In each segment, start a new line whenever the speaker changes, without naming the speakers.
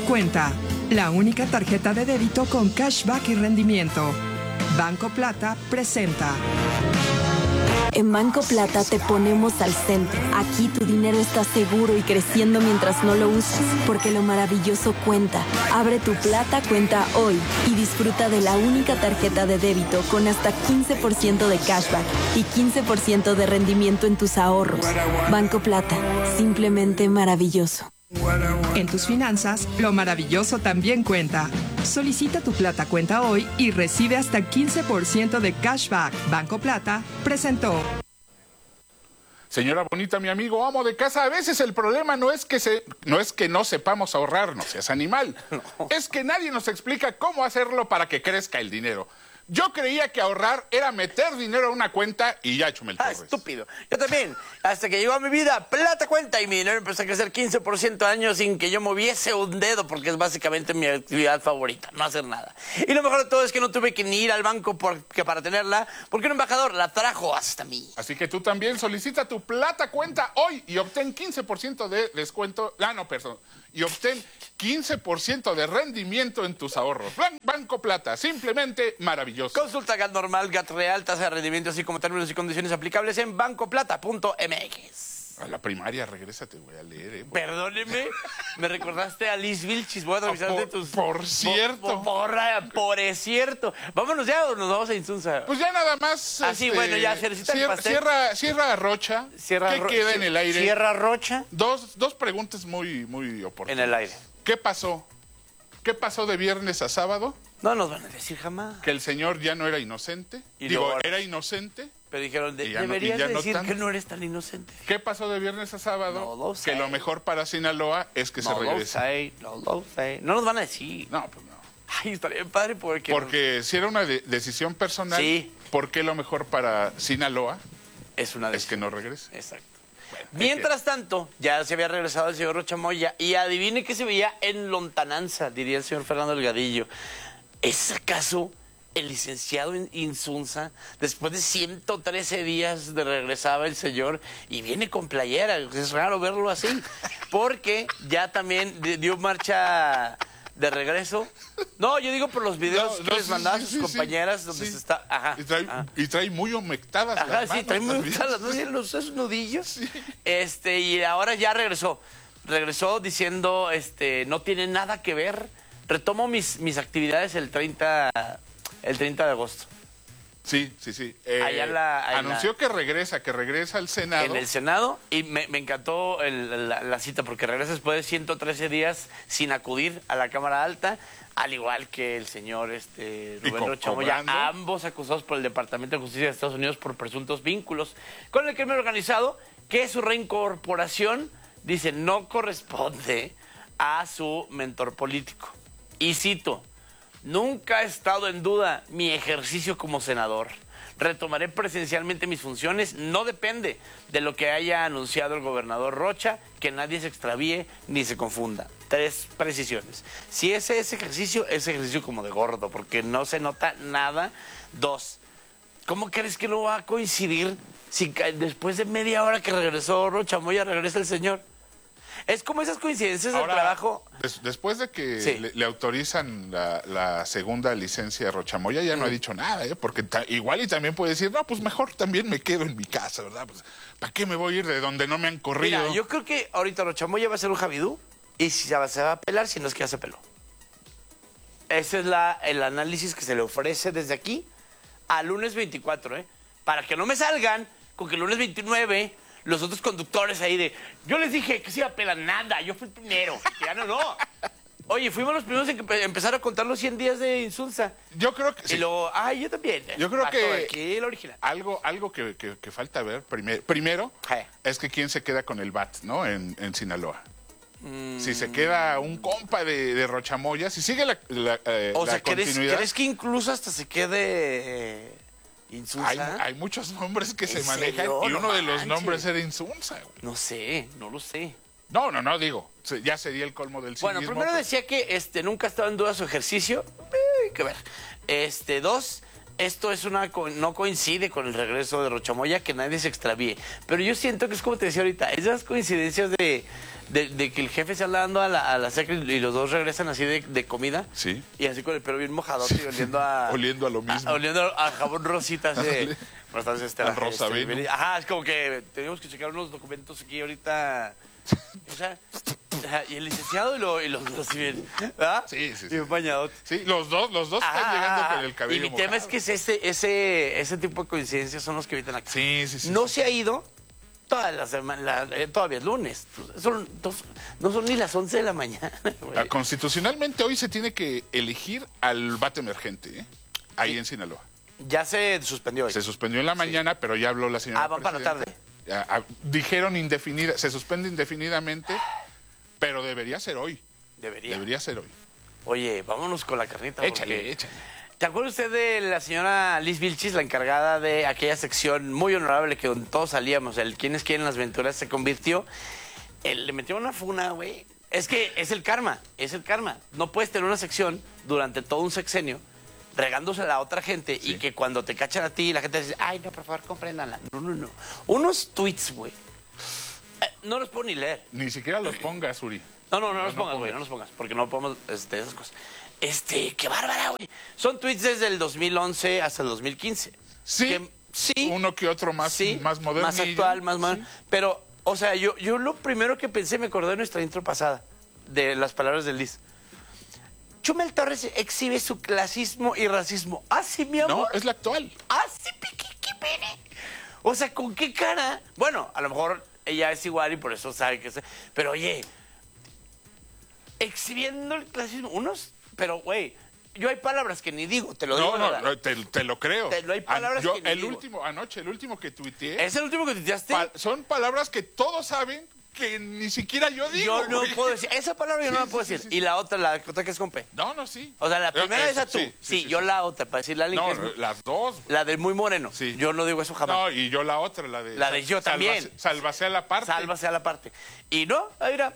Cuenta, la única tarjeta de débito con cashback y rendimiento. Banco Plata presenta.
En Banco Plata te ponemos al centro. Aquí tu dinero está seguro y creciendo mientras no lo usas, porque lo maravilloso cuenta. Abre tu Plata cuenta hoy y disfruta de la única tarjeta de débito con hasta 15% de cashback y 15% de rendimiento en tus ahorros. Banco Plata, simplemente maravilloso.
En tus finanzas, lo maravilloso también cuenta. Solicita tu Plata Cuenta hoy y recibe hasta 15% de cashback. Banco Plata presentó.
Señora bonita, mi amigo, amo de casa, a veces el problema no es que no sepamos ahorrar, no seas animal. No. Es que nadie nos explica cómo hacerlo para que crezca el dinero. Yo creía que ahorrar era meter dinero a una cuenta y ya, Chumel Torres.
Estúpido. Yo también. Hasta que llegó a mi vida Plata Cuenta y mi dinero empezó a crecer 15% al año sin que yo moviese un dedo, porque es básicamente mi actividad favorita, no hacer nada. Y lo mejor de todo es que no tuve que ni ir al banco para tenerla, porque un embajador la trajo hasta mí.
Así que tú también solicita tu Plata Cuenta hoy y obtén 15% de descuento. Y obtén 15% de rendimiento en tus ahorros. Banco Plata, simplemente maravilloso.
Consulta GAT normal, GAT real, tasa de rendimiento, así como términos y condiciones aplicables en bancoplata.mx.
A la primaria, regresa, te voy a leer,
Perdóneme, me recordaste a Liz Vilchis. Voy a revisar de tus...
Por cierto.
Por cierto. Vámonos ya o nos vamos a Insunza.
Pues ya nada más.
Bueno, ya se necesita el pastel.
Cierra Rocha. ¿Qué queda en el aire?
Cierra Rocha.
Dos preguntas muy oportunas.
En el aire.
¿Qué pasó? ¿Qué pasó de viernes a sábado?
No nos van a decir jamás.
Que el señor ya no era inocente. Era inocente.
Pero dijeron, deberías decir que no eres tan inocente.
¿Qué pasó de viernes a sábado?
No lo sé.
Que lo mejor para Sinaloa es que se regrese.
No lo sé. No nos van a decir.
No, pues no.
Ay, estaría bien padre porque...
Porque si era una decisión personal,
sí.
¿Por qué lo mejor para Sinaloa
es
que no regrese?
Exacto. Bueno, mientras tanto, ya se había regresado el señor Rocha Moya y adivine qué se veía en lontananza, diría el señor Fernando Delgadillo. ¿Es acaso el licenciado en Insunza? Después de 113 días de regresaba el señor y viene con playera. Es raro verlo así, porque ya también dio marcha de regreso. No, yo digo por los videos que les mandaba a sus compañeras donde se está... Ajá.
Y trae muy humectadas las manos.
Sí, trae muy humectadas, ¿no? Esos nudillos.
Sí.
Y ahora ya regresó. Regresó diciendo, no tiene nada que ver. Retomo mis actividades el 30 de agosto.
Sí. Anunció que regresa al Senado.
En el Senado, y me encantó la cita, porque regresa después de 113 días sin acudir a la Cámara Alta, al igual que el señor Rubén Rocha Moya, ambos acusados por el Departamento de Justicia de Estados Unidos por presuntos vínculos con el crimen organizado, que su reincorporación, dice, no corresponde a su mentor político. Y cito: nunca ha estado en duda mi ejercicio como senador. Retomaré presencialmente mis funciones. No depende de lo que haya anunciado el gobernador Rocha, que nadie se extravíe ni se confunda. 3 precisiones. Si ese ejercicio como de gordo, porque no se nota nada. 2, ¿cómo crees que no va a coincidir si después de media hora que regresó Rocha Moya regresa el señor? Es como esas coincidencias del trabajo.
Después de que le autorizan la segunda licencia de Rocha Moya, ya no ha dicho nada, porque igual y también puede decir, no, pues mejor también me quedo en mi casa, ¿verdad? Pues, ¿para qué me voy a ir de donde no me han corrido?
Mira, yo creo que ahorita Rocha Moya va a ser un Javidú y se va a pelar, si no es que ya se peló. Ese es el análisis que se le ofrece desde aquí al lunes 24, para que no me salgan con que el lunes 29... los otros conductores ahí yo les dije que se iba a pelar, nada, yo fui el primero. Ya no. Oye, fuimos los primeros en empezar a contar los 100 días de Insunza.
Yo creo que sí.
Y luego, yo también.
Yo creo que
aquí el original.
Algo que falta ver primero es que quién se queda con el BAT, ¿no? En Sinaloa. Si se queda un compa de Rocha Moya, si sigue la continuidad.
¿Crees que incluso hasta se quede... Insunza?
Hay muchos nombres que se manejan y uno de los nombres era Insunza.
No sé, no lo sé.
No, digo, ya sería el colmo del cinismo.
Bueno, primero decía que nunca estaba en duda su ejercicio. Hay que ver. 2, esto es no coincide con el regreso de Rocha Moya, que nadie se extravíe. Pero yo siento que es como te decía ahorita, esas coincidencias de de que el jefe se anda dando a la secre y los dos regresan así de comida.
Sí.
Y así con el pelo bien mojadote y oliendo a...
Oliendo a lo mismo.
oliendo a jabón rosita, así de...
Al rosaveno.
Ajá, es como que tenemos que checar unos documentos aquí ahorita. O sea, y el licenciado y los dos así bien, ¿verdad?
Sí.
Bien bañados.
Sí, los dos están llegando con el cabello
Y mi tema
mojado.
es que ese tipo de coincidencias son los que evitan acá.
Sí.
No se ha ido toda la semana, todavía es lunes. No son ni las 11 de la mañana, güey.
Constitucionalmente hoy se tiene que elegir al bate emergente, ahí en Sinaloa.
Ya se suspendió hoy.
Se suspendió en la mañana, pero ya habló la señora
van para la tarde.
Dijeron indefinida, se suspende indefinidamente, pero debería ser hoy. Debería ser hoy.
Oye, vámonos con la carnita.
Échale.
¿Te acuerda usted de la señora Liz Vilchis, la encargada de aquella sección muy honorable que donde todos salíamos, el ¿Quién es quién en las aventuras? Se convirtió, le metió una funa, güey. Es que es el karma. No puedes tener una sección durante todo un sexenio regándose a la otra gente y que cuando te cachan a ti la gente dice, ay, no, por favor, compréndanla. No. Unos tweets, güey. No los puedo ni leer.
Ni siquiera los pongas, Uri.
No los pongas, güey, no los pongas, porque no podemos, esas cosas. Qué bárbara, güey. Son tweets desde el 2011 hasta el 2015.
Sí. Uno que otro más moderno.
Más actual, más moderno. Pero, o sea, yo lo primero que pensé, me acordé de nuestra intro pasada, de las palabras de Liz. Chumel Torres exhibe su clasismo y racismo. ¿Ah, sí, mi amor?
No, es la actual.
¿Ah, sí, piquiquipiri? O sea, ¿con qué cara? Bueno, a lo mejor ella es igual y por eso sabe que es... Pero, oye, exhibiendo el clasismo, pero, güey, yo hay palabras que ni digo, te lo digo.
No, te lo creo.
Hay palabras que ni digo.
El último que tuiteé.
¿Es el último que tuiteaste?
Son palabras que todos saben que ni siquiera yo digo.
Yo no puedo decir, esa palabra yo no la puedo decir. Y la otra que es con P.
No, sí.
O sea, la primera es a tú. Sí, yo la otra, para decirle a alguien que es...
las dos.
La del muy moreno.
Sí.
Yo no digo eso jamás.
No, y yo la otra, la de
yo también.
Sálvase a la parte.
Sálvase a la parte. Y no, ahí era...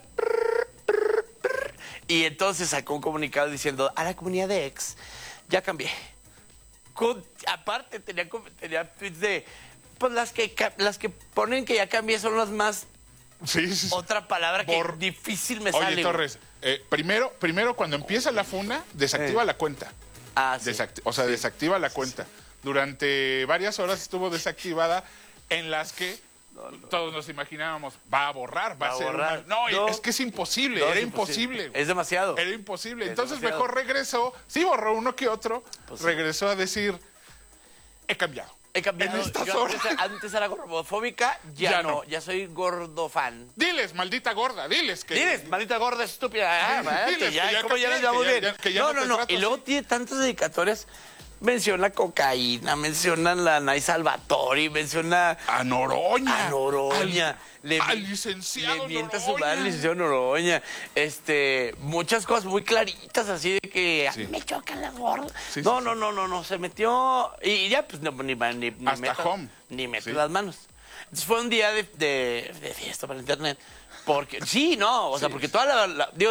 Y entonces sacó un comunicado diciendo, a la comunidad de ex, ya cambié. Aparte tenía tweets de, pues las que ponen que ya cambié son las más...
Sí.
Otra palabra que difícil me sale.
Oye, Torres, primero cuando empieza la funa, desactiva la cuenta.
Sí.
Desactiva la cuenta. Durante varias horas estuvo desactivada en las que todos nos imaginábamos, va a borrar, va a ser
borrar.
es que es imposible, era imposible.
Es demasiado.
Era imposible. Entonces mejor regresó, sí borró uno que otro, regresó a decir, he cambiado. En estas horas.
Antes era gordofóbica, ya no. Ya soy gordofan.
Diles, maldita gorda, diles,
maldita gorda estúpida.
Diles,
¿cómo ya les vamos bien? No. Y luego tiene tantas dedicatorias. Menciona cocaína, menciona la Nay Salvatori, menciona...
A Noroña.
Al
licenciado
le mienta su madre al licenciado Noroña. Muchas cosas muy claritas así de que a mí me chocan las gordas. No, se metió y ya pues ni meto las manos. Entonces fue un día de fiesta para el internet. Porque, porque toda digo,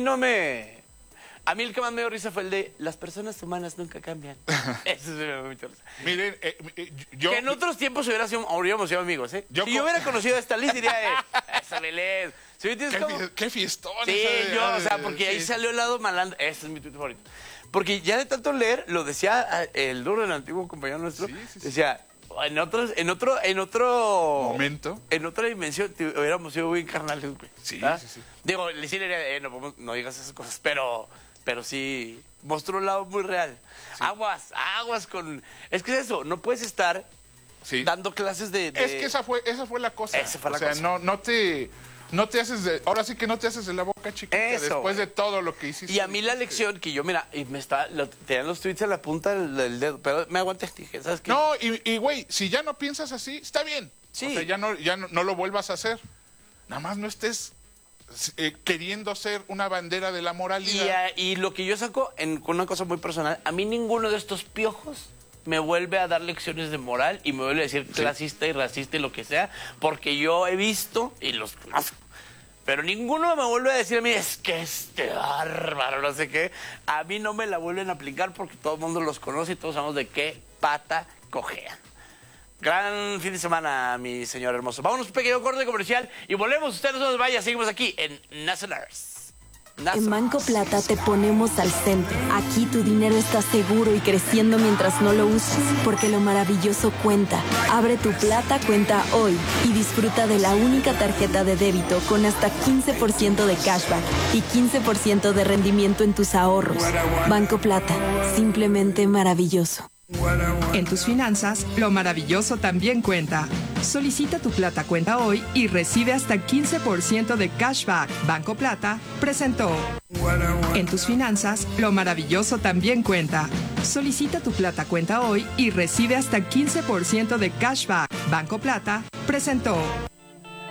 a mí el que más me dio risa fue el de las personas humanas nunca cambian. Eso me dio mucha risa.
Miren,
que en otros tiempos hubiéramos sido amigos, ¿eh? Si yo hubiera conocido a esta Liz, diría, esa Belén. ¿Sí me entiendes?
Qué fiestón.
Sí, porque ahí salió el lado malandro. Ese es mi tuit favorito. Porque ya de tanto leer, lo decía el Duro, el antiguo compañero nuestro, decía, en otro
momento,
en otra dimensión, hubiéramos sido muy carnales, güey.
Sí.
Digo, le diría, no digas esas cosas, pero sí mostró un lado muy real. Sí. Aguas con... Es que es eso, no puedes estar dando clases de...
Es que esa fue la cosa. No te haces ahora sí que no te haces de la boca chiquita después de todo lo que hiciste.
Y a mí la lección que yo, mira, tenían los tweets a la punta del dedo, pero me aguanté, dije, ¿sabes qué?
No, y güey, si ya no piensas así, está bien.
Sí.
O sea, ya no lo vuelvas a hacer. Nada más no estés queriendo ser una bandera de la moralidad.
Y lo que yo saco con una cosa muy personal, a mí ninguno de estos piojos me vuelve a dar lecciones de moral y me vuelve a decir clasista y racista y lo que sea, porque yo he visto y los conozco. Pero ninguno me vuelve a decir a mí, es que bárbaro, no sé qué. A mí no me la vuelven a aplicar porque todo el mundo los conoce y todos sabemos de qué pata cojean. Gran fin de semana, mi señor hermoso. Vámonos un pequeño corte comercial y volvemos. Usted no se nos vaya, seguimos aquí en Nacionals.
En Banco Plata te ponemos al centro. Aquí tu dinero está seguro y creciendo mientras no lo usas, porque lo maravilloso cuenta. Abre tu Plata Cuenta hoy y disfruta de la única tarjeta de débito con hasta 15% de cashback y 15% de rendimiento en tus ahorros. Banco Plata, simplemente maravilloso.
En tus finanzas, lo maravilloso también cuenta. Solicita tu Plata Cuenta hoy y recibe hasta 15% de cashback. Banco Plata presentó. En tus finanzas, lo maravilloso también cuenta. Solicita tu Plata Cuenta hoy y recibe hasta 15% de cashback. Banco Plata presentó.